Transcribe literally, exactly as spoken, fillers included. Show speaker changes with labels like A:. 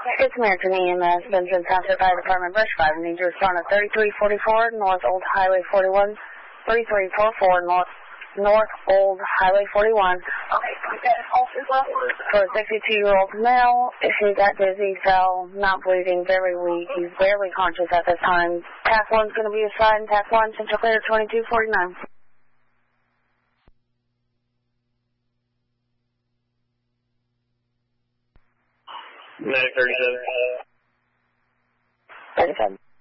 A: It's American E M S, Benjamin Township Fire Department, Brush five. I need you to respond to thirty-three forty-four North Old Highway forty-one, thirty-three forty-four North North Old Highway forty-one.
B: Okay,
A: For a sixty-two-year-old male, he got dizzy, fell, not breathing, very weak. He's barely conscious at this time. Task one's going to be assigned. Task one, Central Clear twenty-two forty-nine.
C: Medic thirty-seven.
A: thirty-seven.